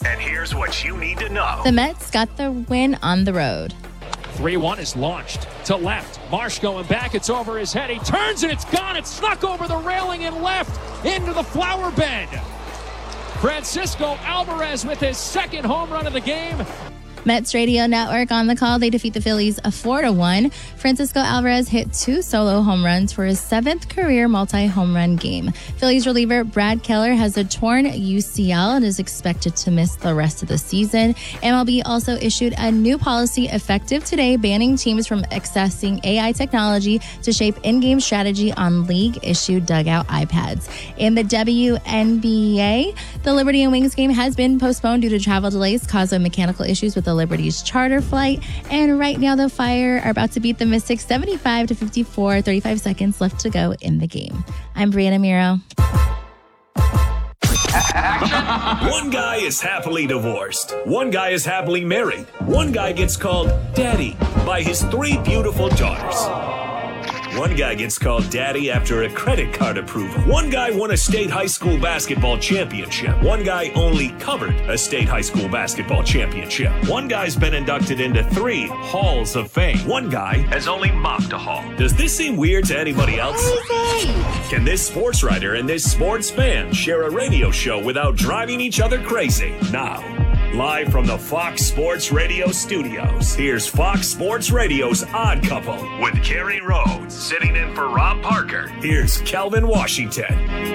And here's what you need to know. The Mets got the win on the road. 3-1 is launched to left. Marsh going back. It's over his head. He turns and it's gone. It's snuck over the railing and left into the flower bed. Francisco Alvarez with his second home run of the game. Mets Radio Network on the call. They defeat the Phillies 4-1. Francisco Alvarez hit 2 solo home runs for his 7th career multi-home run game. Phillies reliever Brad Keller has a torn UCL and is expected to miss the rest of the season. MLB also issued a new policy effective today banning teams from accessing AI technology to shape in-game strategy on league-issued dugout iPads. In the WNBA, the Liberty and Wings game has been postponed due to travel delays caused by mechanical issues with the Liberty's charter flight. And right now, the Fire are about to beat the Mystics 75-54, 35 seconds left to go in the game. I'm Brianna Miro. One guy is happily divorced. One guy is happily married. One guy gets called daddy by his 3 beautiful daughters. One guy gets called daddy after a credit card approval. One guy won a state high school basketball championship. One guy only covered a state high school basketball championship. One guy's been inducted into 3 halls of fame. One guy has only mocked a hall. Does this seem weird to anybody else? Can this sports writer and this sports fan share a radio show without driving each other crazy? Now, live from the Fox Sports Radio studios, here's Fox Sports Radio's Odd Couple with Carrie Rhodes sitting in for Rob Parker. Here's Kelvin Washington.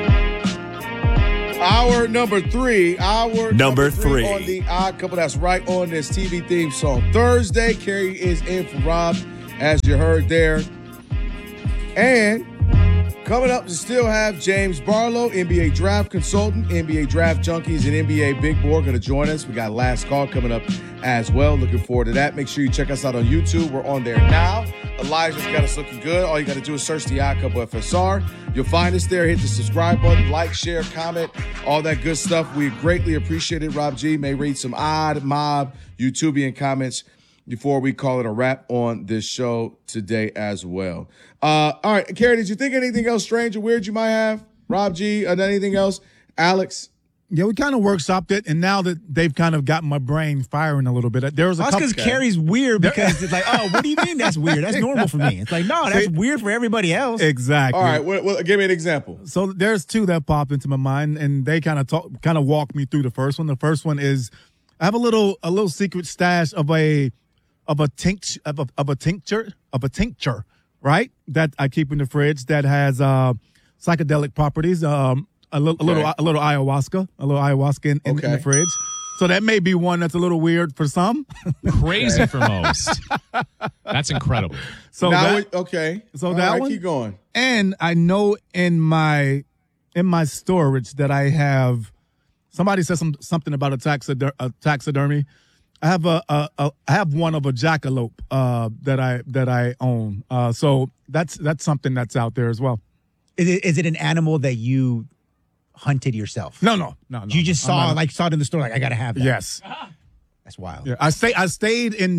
Hour number 3 on the Odd Couple. That's right on this TV theme song. Thursday, Carrie is in for Rob, as you heard there. And coming up, we still have James Barlow, NBA draft consultant, NBA draft junkies, and NBA big board going to join us. We got last call coming up as well. Looking forward to that. Make sure you check us out on YouTube. We're on there now. Elijah's got us looking good. All you got to do is search the Odd Couple FSR. You'll find us there. Hit the subscribe button, like, share, comment, all that good stuff. We greatly appreciate it. Rob G may read some odd mob YouTubian comments before we call it a wrap on this show today as well. All right, Carrie, did you think anything else strange or weird you might have? Rob G, anything else? Alex? Yeah, we kind of workshopped it, and now that they've kind of gotten my brain firing a little bit, there was a couple. That's because Carrie's weird because it's like, oh, what do you mean that's weird? That's normal for me. It's like, no, that's weird for everybody else. Exactly. All right, well, give me an example. So there's 2 that popped into my mind, and they kind of walked me through the first one. The first one is I have a little secret stash of a tincture, right? That I keep in the fridge that has psychedelic properties. A little ayahuasca in the fridge. So that may be one that's a little weird for some. Crazy for most. That's incredible. So now okay. So all that right, one. Keep going. And I know in my storage that I have. Somebody said something about a taxidermy. I have one of a jackalope that I own. So that's something that's out there as well. Is it an animal that you hunted yourself? No. You just saw it in the store. Like, I gotta have that. Yes. That's wild. Yeah, I stayed in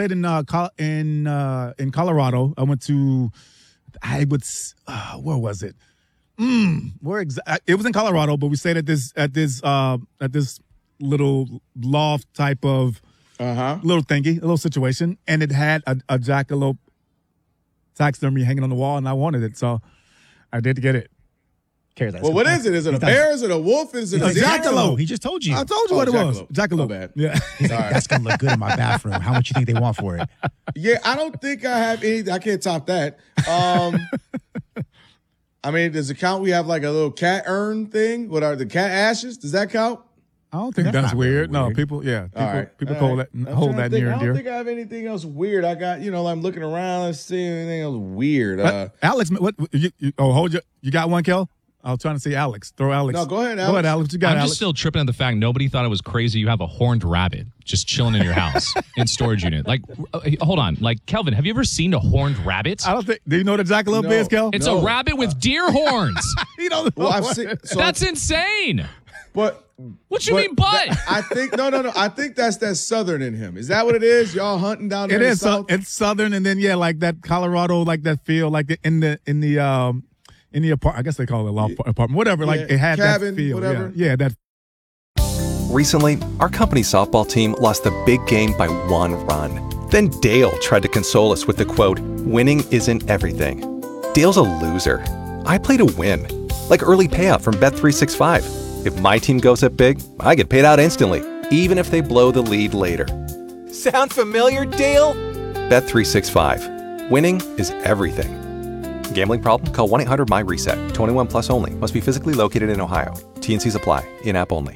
Colorado. I went to where was it? It was in Colorado, but we stayed at this little loft type of little thingy, a little situation, and it had a jackalope taxidermy hanging on the wall, and I wanted it, so I did get it. Well, what is it? Is it a bear? Is it a wolf? Is it a jackalope? He just told you. I told you what it was. Jackalope. Bad. Yeah. He's like, that's going to look good in my bathroom. How much you think they want for it? Yeah, I don't think I have anything. I can't top that. I mean, does it count? We have like a little cat urn thing. What are the cat ashes? Does that count? I don't think that's weird. No, people hold that near and dear. I don't think I have anything else weird. I got, I'm looking around. Let's see anything else weird. Alex, you got one, Kel? I was trying to say Alex. Throw Alex. No, go ahead, Alex. Go ahead, Alex. You got I'm Alex. just still tripping at the fact nobody thought it was crazy you have a horned rabbit just chilling in your house in storage unit. Like, hold on. Like, Kelvin, have you ever seen a horned rabbit? I don't think. Do you know what a jackalope is, Kel? It's a rabbit with deer horns. You don't know. Well, that's insane. But what you mean, but? I think no. I think that's that southern in him. Is that what it is? Y'all hunting down there? It is. It's southern, and then like that Colorado, like that feel, like in the apartment. I guess they call it a law apartment, whatever. Like it had cabin, that feel. Whatever. Yeah, that. Recently, our company softball team lost the big game by 1 run. Then Dale tried to console us with the quote, "Winning isn't everything." Dale's a loser. I play to win. Like early payout from Bet365. If my team goes up big, I get paid out instantly, even if they blow the lead later. Sound familiar, Dale? Bet365. Winning is everything. Gambling problem? Call 1-800-MY-RESET. 21 plus only. Must be physically located in Ohio. T&Cs apply. In-app only.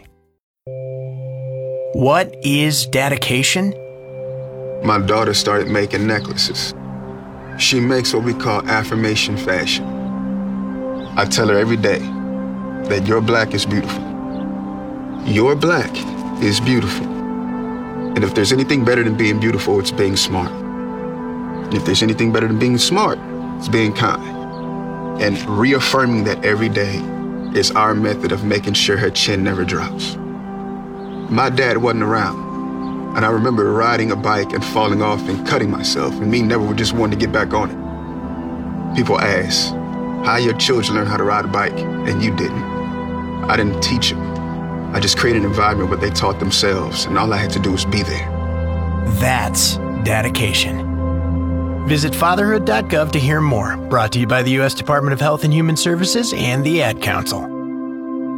What is dedication? My daughter started making necklaces. She makes what we call affirmation fashion. I tell her every day that your black is beautiful. Your black is beautiful. And if there's anything better than being beautiful, it's being smart. And if there's anything better than being smart, it's being kind. And reaffirming that every day is our method of making sure her chin never drops. My dad wasn't around. And I remember riding a bike and falling off and cutting myself, and me never just wanting to get back on it. People ask, how your children learn how to ride a bike, and you didn't. I didn't teach them. I just created an environment where they taught themselves, and all I had to do was be there. That's dedication. Visit fatherhood.gov to hear more. Brought to you by the U.S. Department of Health and Human Services and the Ad Council.